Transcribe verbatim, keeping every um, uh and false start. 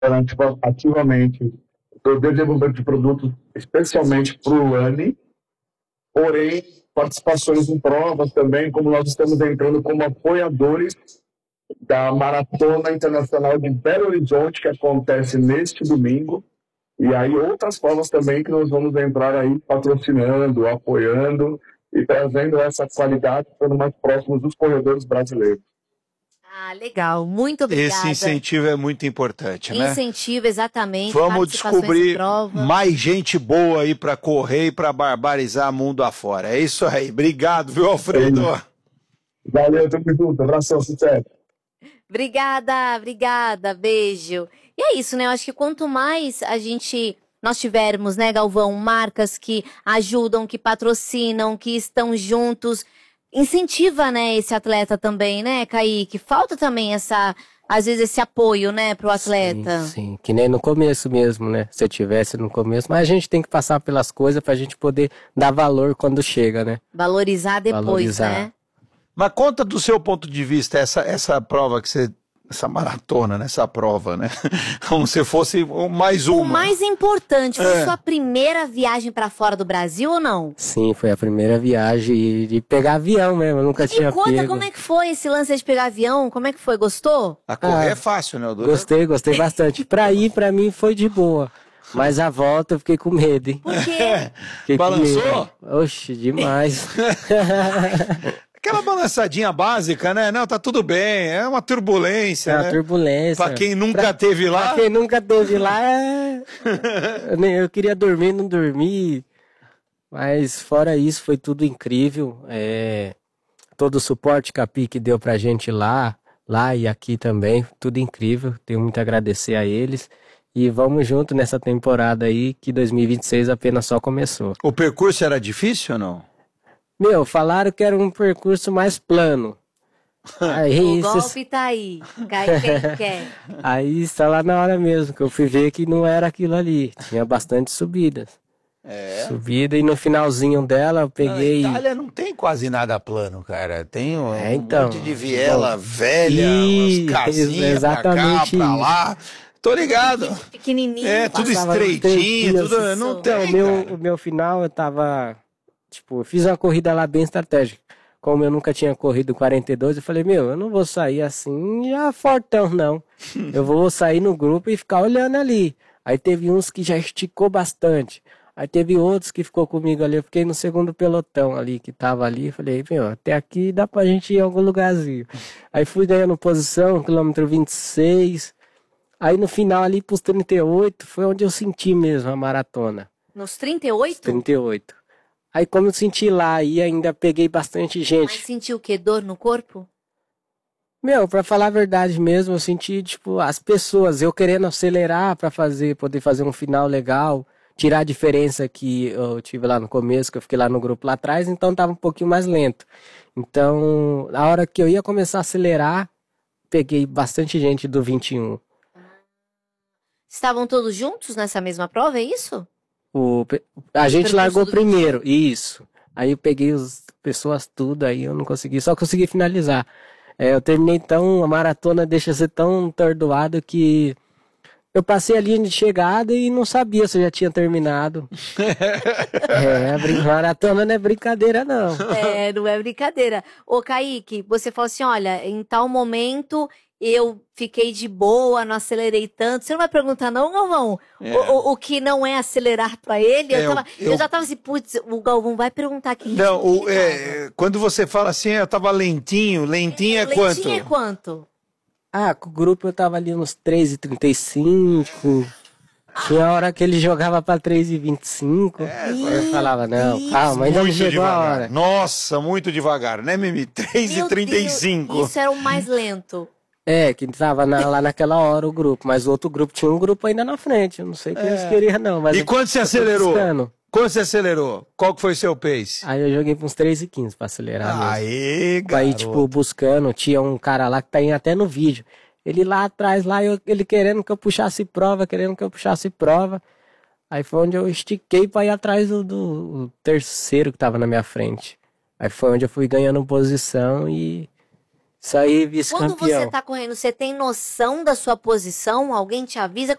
ativa- ativamente do desenvolvimento de produtos, especialmente para o running, porém, participações em provas também, como nós estamos entrando como apoiadores da Maratona Internacional de Belo Horizonte, que acontece neste domingo, e aí outras provas também que nós vamos entrar aí patrocinando, apoiando e trazendo essa qualidade para mais próximos dos corredores brasileiros. Ah, legal. Muito Esse obrigada. incentivo é muito importante, né? Incentivo, exatamente. Vamos participações em descobrir prova. mais gente boa aí para correr e para barbarizar mundo afora. É isso aí. Obrigado, viu, Alfredo? Valeu, tamo junto. Abração, sucesso. Obrigada, obrigada, beijo. E é isso, né? Eu acho que quanto mais a gente, nós tivermos, né, Galvão, marcas que ajudam, que patrocinam, que estão juntos, incentiva, né, esse atleta também, né, Kaique? Falta também essa, às vezes, esse apoio, né, pro atleta. Sim, sim, que nem no começo mesmo, né? Se eu tivesse no começo, mas a gente tem que passar pelas coisas pra gente poder dar valor quando chega, né? Valorizar depois, Valorizar. né? Mas conta do seu ponto de vista essa, essa prova que você... Essa maratona, né? Essa prova, né? Como se fosse mais uma. O mais importante, foi É. sua primeira viagem pra fora do Brasil ou não? Sim, foi a primeira viagem e de pegar avião mesmo, eu nunca tinha E conta pego. como é que foi esse lance de pegar avião, como é que foi, gostou? A correr Ah, é fácil, né? O Dudu? Gostei, gostei bastante. Pra ir, pra mim, foi de boa. Mas a volta eu fiquei com medo, hein? Por quê? Fiquei com Balançou? medo. Oxe, demais. Aquela balançadinha básica, né? Não, tá tudo bem. É uma turbulência, É uma né? turbulência. Pra quem nunca Pra- teve lá. Pra quem nunca teve lá, é... eu, nem- eu queria dormir, não dormi. Mas fora isso, foi tudo incrível. É, todo o suporte que a PIC deu pra gente lá, lá e aqui também, tudo incrível. Tenho muito a agradecer a eles. E vamos junto nessa temporada aí, que dois mil e vinte e seis apenas só começou. O percurso era difícil ou não? Meu, falaram que era um percurso mais plano. Aí, O cês- golpe tá aí, cai quem quer. aí está lá na hora mesmo, que eu fui ver que não era aquilo ali. Tinha bastante subidas. É. Subida e no finalzinho dela eu peguei. Na Itália não tem quase nada plano, cara. Tem um, É, então. um monte de viela Bom, velha, e- umas casinhas exatamente pra cá, pra isso. lá. Tô ligado. Pequenininho. É, tudo Passava estreitinho, estreitinho, tudo... assim, Não Então, tem, o meu, cara. o meu final eu tava. Tipo, eu fiz uma corrida lá bem estratégica. Como eu nunca tinha corrido quarenta e dois, eu falei, meu, eu não vou sair assim já fortão, não. Eu vou sair no grupo e ficar olhando ali. Aí teve uns que já esticou bastante. Aí teve outros que ficou comigo ali. Eu fiquei no segundo pelotão ali, que tava ali. Falei, meu, até aqui dá pra gente ir em algum lugarzinho. Aí fui ganhando posição, quilômetro vinte e seis. Aí no final ali pros trinta e oito, foi onde eu senti mesmo a maratona. Nos trinta e oito? trinta e oito. Aí como eu senti lá e ainda peguei bastante Mas gente. sentiu o quê? Dor no corpo? Meu, pra falar a verdade mesmo, eu senti, tipo, as pessoas, eu querendo acelerar pra fazer, poder fazer um final legal, tirar a diferença que eu tive lá no começo, que eu fiquei lá no grupo lá atrás, então tava um pouquinho mais lento. Então, na hora que eu ia começar a acelerar, peguei bastante gente do vinte e um. Estavam todos juntos nessa mesma prova, é isso? O, pe- a gente percurso largou do primeiro, isso. Aí eu peguei as pessoas tudo, aí eu não consegui, só consegui finalizar. É, eu terminei tão, a maratona deixa ser tão tordoado que eu passei a linha de chegada e não sabia se eu já tinha terminado. É, a brin- maratona não é brincadeira não. É, não é brincadeira. Ô, Kaique, você falou assim, olha, em tal momento eu fiquei de boa, não acelerei tanto. Você não vai perguntar não, Galvão? É. O, o, o que não é acelerar pra ele? É, eu, tava- eu- eu já tava assim, putz, o Galvão vai perguntar que ritmo Não, que o, ele é, quando você fala assim, eu tava lentinho, lentinho é tava. quanto? Lentinho é quanto? Ah, com o grupo eu tava ali uns três e trinta e cinco. Tinha hora que ele jogava pra três e vinte e cinco. Eu falava, não, calma, ainda não Muito chegou a devagar. hora. Nossa, muito devagar, né, Mimi? três e Meu trinta e Deus, cinco. Isso era o mais lento. É, que tava na- lá naquela hora o grupo, mas o outro grupo tinha um grupo ainda na frente. Eu não sei o que eles queriam, não. Mas E eu- quando você eu tô acelerou? buscando. Quando você acelerou? Qual que foi seu pace? Aí eu joguei pra uns três e quinze pra acelerar mesmo. Aê, garoto. Aí, tipo, buscando, tinha um cara lá que tá indo até no vídeo. Ele lá atrás, lá, eu- ele querendo que eu puxasse prova, querendo que eu puxasse prova. Aí foi onde eu estiquei pra ir atrás do, do- do terceiro que tava na minha frente. Aí foi onde eu fui ganhando posição e Saí Quando você vice-campeão. tá correndo, você tem noção da sua posição? Alguém te avisa?